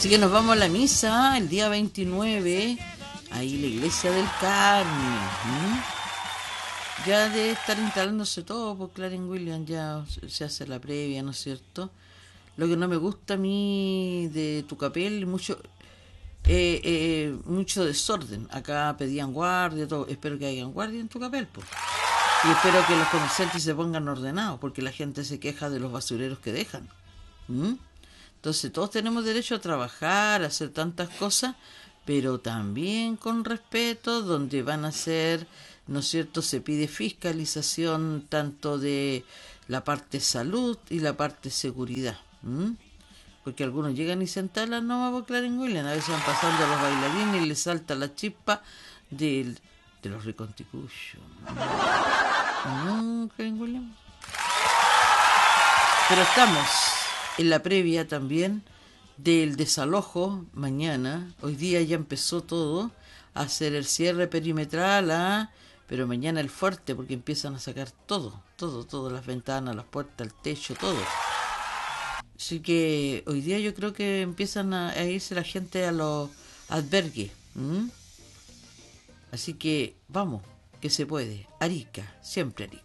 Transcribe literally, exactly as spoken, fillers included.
Así que nos vamos a la misa el día veintinueve, ahí la iglesia del Carmen. ¿Mm? Ya de estar instalándose todo, por Clarence Williams ya se hace la previa, ¿no es cierto? Lo que no me gusta a mí de Tucapel, mucho eh, eh, mucho desorden. Acá pedían guardia, todo. Espero que hayan guardia en Tucapel, pues. Y espero que los comerciantes se pongan ordenados, porque la gente se queja de los basureros que dejan. ¿Mm? Entonces todos tenemos derecho a trabajar, a hacer tantas cosas, pero también con respeto, donde van a ser, ¿no es cierto?, se pide fiscalización tanto de la parte salud y la parte seguridad. ¿Mm? Porque algunos llegan y se entalan nomás por Clarence Williams, a veces van pasando a los bailarines y les salta la chispa de, de los reconticuchos. ¿No, Clarence Williams? Pero estamos en la previa también del desalojo mañana. Hoy día ya empezó todo a hacer el cierre perimetral, ¿ah? Pero mañana el fuerte, porque empiezan a sacar todo, todo, todo, las ventanas, las puertas, el techo, todo. Así que hoy día yo creo que empiezan a, a irse la gente a los albergues. ¿Mm? Así que vamos, que se puede. Arica, siempre Arica.